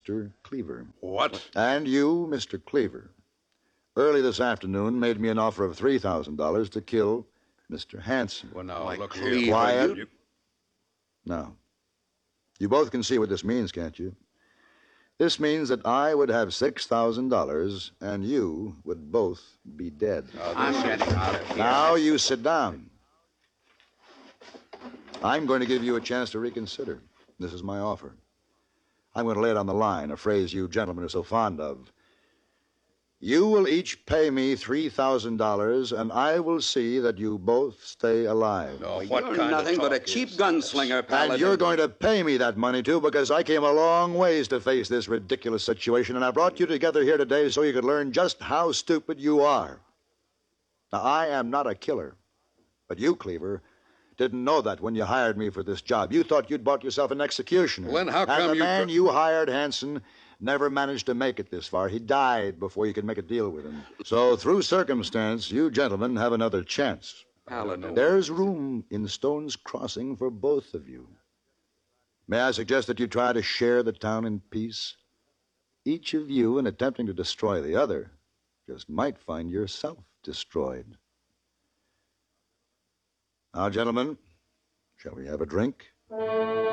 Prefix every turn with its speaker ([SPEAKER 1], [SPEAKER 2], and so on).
[SPEAKER 1] Mr. Cleaver.
[SPEAKER 2] What?
[SPEAKER 1] And you, Mr. Cleaver, early this afternoon made me an offer of $3,000 to kill Mr. Hanson.
[SPEAKER 2] Well, now,
[SPEAKER 3] Why,
[SPEAKER 2] look
[SPEAKER 3] Cleaver,
[SPEAKER 2] here.
[SPEAKER 1] Quiet. Now, you both can see what this means, can't you? This means that I would have $6,000 and you would both be dead.
[SPEAKER 3] I'm getting out of here.
[SPEAKER 1] Now you sit down. I'm going to give you a chance to reconsider. This is my offer. I'm going to lay it on the line, a phrase you gentlemen are so fond of. You will each pay me $3,000, and I will see that you both stay alive.
[SPEAKER 2] No,
[SPEAKER 3] You're
[SPEAKER 2] what kind
[SPEAKER 3] nothing
[SPEAKER 2] of
[SPEAKER 3] but a
[SPEAKER 2] talk
[SPEAKER 3] cheap
[SPEAKER 2] is
[SPEAKER 3] gunslinger, Paladin.
[SPEAKER 1] And you're going to pay me that money, too, because I came a long ways to face this ridiculous situation, and I brought you together here today so you could learn just how stupid you are. Now, I am not a killer, but you, Cleaver, didn't know that when you hired me for this job. You thought you'd bought yourself an executioner.
[SPEAKER 2] Well, then how
[SPEAKER 1] and
[SPEAKER 2] come
[SPEAKER 1] the
[SPEAKER 2] you...
[SPEAKER 1] man you hired, Hanson, never managed to make it this far. He died before you could make a deal with him. So, through circumstance, you gentlemen have another chance.
[SPEAKER 3] Paladin.
[SPEAKER 1] There's room in Stone's Crossing for both of you. May I suggest that you try to share the town in peace? Each of you, in attempting to destroy the other, just might find yourself destroyed. Now, gentlemen, shall we have a drink?